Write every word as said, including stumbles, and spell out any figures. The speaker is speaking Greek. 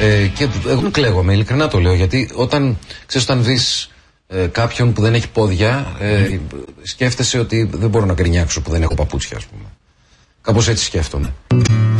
Ε, και εγώ κλαίγομαι, ειλικρινά το λέω, γιατί όταν, ξέρεις, όταν δεις ε, κάποιον που δεν έχει πόδια, ε, σκέφτεσαι ότι δεν μπορώ να γκρινιάξω που δεν έχω παπούτσια, ας πούμε. Κάπως έτσι σκέφτομαι.